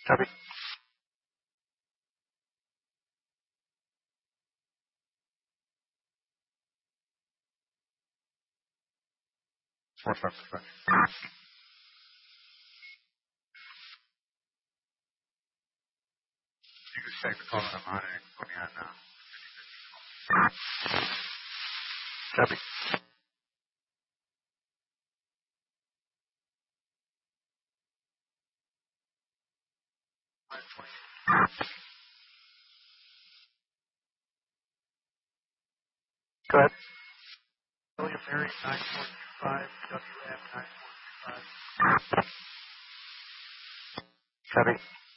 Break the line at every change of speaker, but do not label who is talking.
Copy. 455. You can take the call that I'm on and put me on now. Copy. Go ahead. William Mary 9425 WM 9425. Copy.